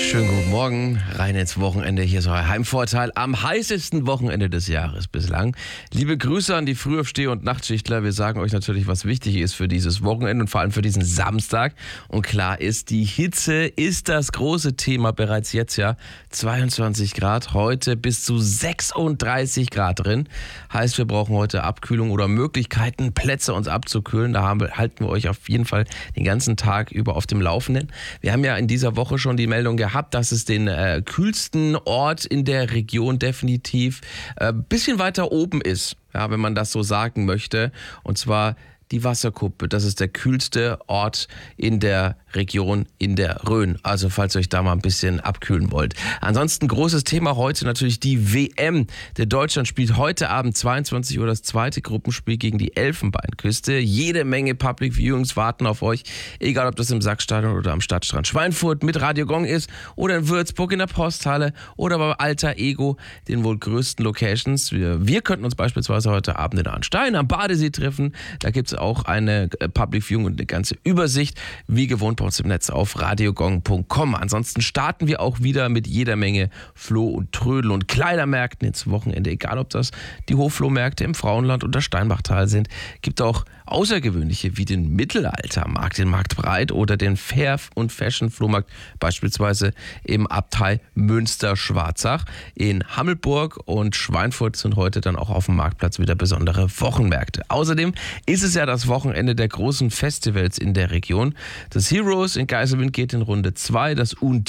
Schönen guten Morgen, rein ins Wochenende. Hier ist euer Heimvorteil am heißesten Wochenende des Jahres bislang. Liebe Grüße an die Frühaufsteher und Nachtschichtler. Wir sagen euch natürlich, was wichtig ist für dieses Wochenende und vor allem für diesen Samstag. Und klar ist, die Hitze ist das große Thema bereits jetzt, ja. 22 Grad, heute bis zu 36 Grad drin. Heißt, wir brauchen heute Abkühlung oder Möglichkeiten, Plätze uns abzukühlen. Da halten wir euch auf jeden Fall den ganzen Tag über auf dem Laufenden. Wir haben ja in dieser Woche schon die Meldung gehabt, dass es den kühlsten Ort in der Region definitiv bisschen weiter oben ist, ja, wenn man das so sagen möchte. Und zwar die Wasserkuppe. Das ist der kühlste Ort in der Region in der Rhön. Also falls ihr euch da mal ein bisschen abkühlen wollt. Ansonsten großes Thema heute natürlich die WM. Der Deutschland spielt heute Abend 22 Uhr das zweite Gruppenspiel gegen die Elfenbeinküste. Jede Menge Public Viewings warten auf euch. Egal, ob das im Sackstadion oder am Stadtstrand Schweinfurt mit Radio Gong ist oder in Würzburg in der Posthalle oder bei Alter Ego, den wohl größten Locations. Wir könnten uns beispielsweise heute Abend in Arnstein am Badesee treffen. Da gibt es auch eine Public Viewing und eine ganze Übersicht, wie gewohnt bei uns im Netz auf radiogong.com. Ansonsten starten wir auch wieder mit jeder Menge Floh- und Trödel- und Kleidermärkten ins Wochenende. Egal, ob das die Hochflohmärkte im Frauenland oder Steinbachtal sind. Gibt auch außergewöhnliche wie den Mittelaltermarkt, den Markt Breit oder den Fair- und Fashion-Flohmarkt, beispielsweise im Abtei Münster-Schwarzach. In Hammelburg und Schweinfurt sind heute dann auch auf dem Marktplatz wieder besondere Wochenmärkte. Außerdem ist es ja das Wochenende der großen Festivals in der Region. Das Heroes in Geiselwind geht in Runde 2, das